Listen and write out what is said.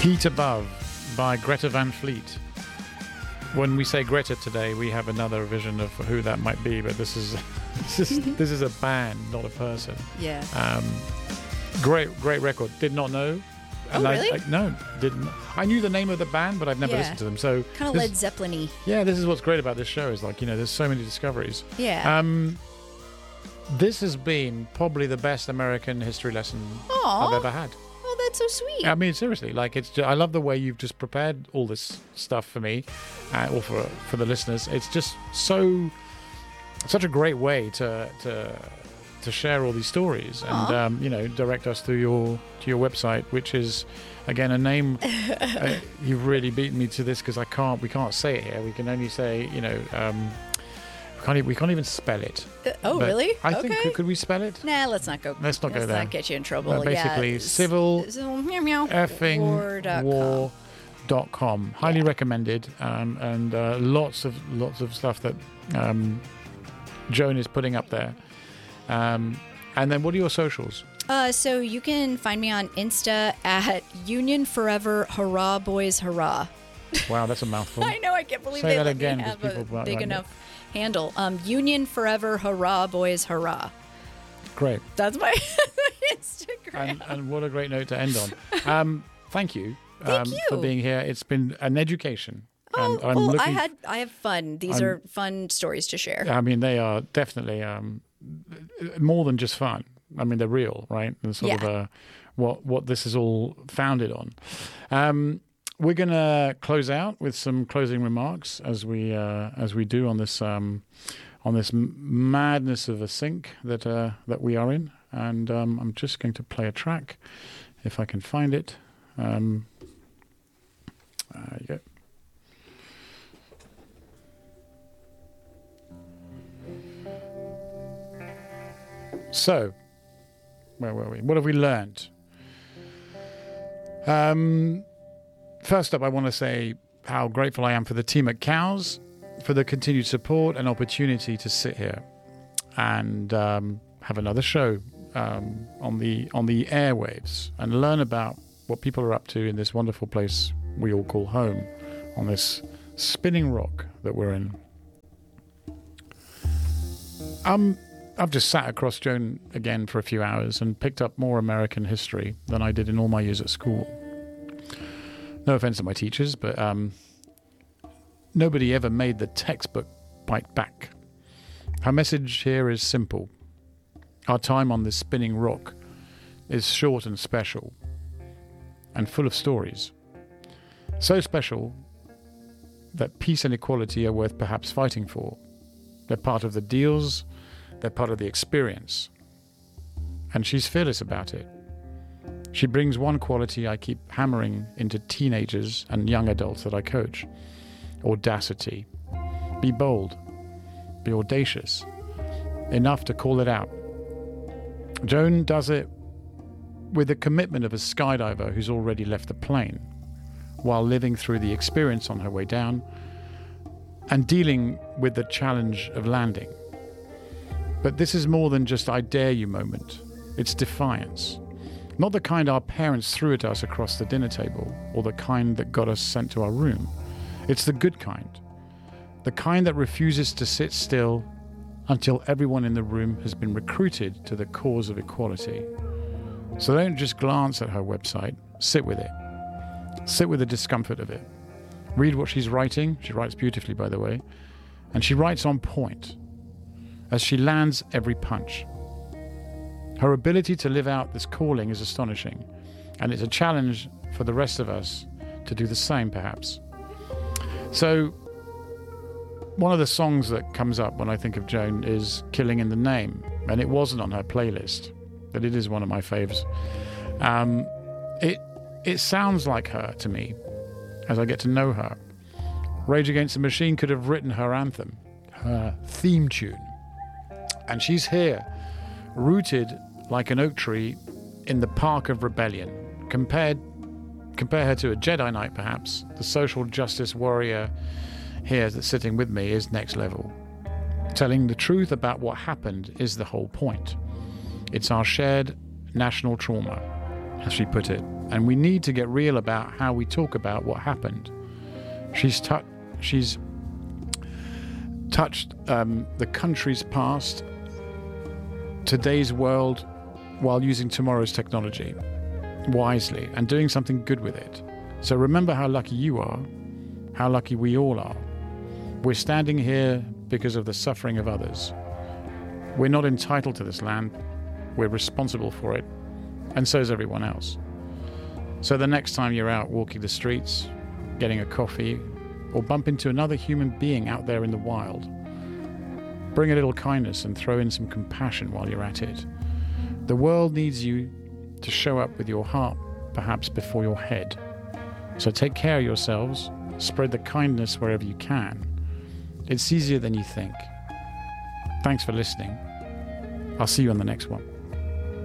Heat Above by Greta Van Fleet. When we say Greta today, we have another vision of who that might be, but this is this is a band, not a person. Yeah. Great record. Did not know. And really? No, didn't. I knew the name of the band, but I've never listened to them. So kind of Led Zeppelin-y. Yeah, this is what's great about this show is there's so many discoveries. Yeah. This has been probably the best American history lesson I've ever had. Oh, that's so sweet. I mean, seriously, I love the way you've just prepared all this stuff for me, or for the listeners. It's just such a great way to share all these stories and direct us to your website, which is again a name. You've really beaten me to this because we can't say it here. We can only say we can't even spell it. Really? I think could we spell it? Nah, let's not go. Let's not go there. Let's not get you in trouble. Basically, civil effing war.com. Highly recommended, and lots of stuff that Joan is putting up there. And then what are your socials? So you can find me on Insta at Union Forever Hurrah Boys Hurrah. Wow, that's a mouthful. I know, I can't believe Say they that let again, me have people a big enough handle. Union Forever Hurrah Boys Hurrah. Great. That's my Instagram. And what a great note to end on. Thank you, for being here. It's been an education. And I have fun. These are fun stories to share. I mean, they are definitely more than just fun. I mean, they're real, right? And sort of what this is all founded on. We're going to close out with some closing remarks as we do on this madness of a sync that we are in, and I'm just going to play a track if I can find it. There you go. So, where were we? What have we learned? First up, I want to say how grateful I am for the team at Cows, for the continued support and opportunity to sit here and have another show on the airwaves and learn about what people are up to in this wonderful place we all call home, on this spinning rock that we're in. I've just sat across Joan again for a few hours and picked up more American history than I did in all my years at school. No offense to my teachers, but nobody ever made the textbook bite back. Her message here is simple. Our time on this spinning rock is short and special, and full of stories. So special that peace and equality are worth perhaps fighting for. They're part of the deals, they're part of the experience. And she's fearless about it. She brings one quality I keep hammering into teenagers and young adults that I coach. Audacity. Be bold. Be audacious. Enough to call it out. Joan does it with the commitment of a skydiver who's already left the plane, while living through the experience on her way down and dealing with the challenge of landing. But this is more than just I dare you moment. It's defiance. Not the kind our parents threw at us across the dinner table, or the kind that got us sent to our room. It's the good kind. The kind that refuses to sit still until everyone in the room has been recruited to the cause of equality. So don't just glance at her website. Sit with it. Sit with the discomfort of it. Read what she's writing. She writes beautifully, by the way. And she writes on point, as she lands every punch. Her ability to live out this calling is astonishing, and it's a challenge for the rest of us to do the same, perhaps. So, one of the songs that comes up when I think of Joan is Killing in the Name, and it wasn't on her playlist, but it is one of my faves. It sounds like her to me, as I get to know her. Rage Against the Machine could have written her anthem, her theme tune. And she's here, rooted like an oak tree in the park of rebellion. Compare her to a Jedi Knight, perhaps. The social justice warrior here that's sitting with me is next level. Telling the truth about what happened is the whole point. It's our shared national trauma. as she put it. And we need to get real about how we talk about what happened. She's touched the country's past, today's world, while using tomorrow's technology wisely and doing something good with it. So remember how lucky you are, how lucky we all are. We're standing here because of the suffering of others. We're not entitled to this land. We're responsible for it, and so is everyone else. So the next time you're out walking the streets, getting a coffee, or bump into another human being out there in the wild, bring a little kindness and throw in some compassion while you're at it. The world needs you to show up with your heart, perhaps before your head. So take care of yourselves, spread the kindness wherever you can. It's easier than you think. Thanks for listening. I'll see you on the next one.